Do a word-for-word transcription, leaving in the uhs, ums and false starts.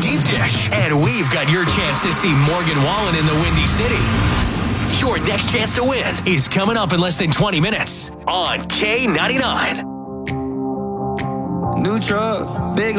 deep dish. And we've got your chance to see Morgan Wallen in the Windy City. Your next chance to win is coming up in less than twenty minutes on K ninety-nine. New truck, big